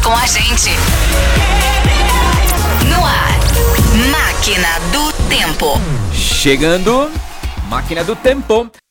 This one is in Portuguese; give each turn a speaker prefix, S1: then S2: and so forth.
S1: com a gente. No ar, Máquina do Tempo.
S2: Chegando, Máquina do Tempo.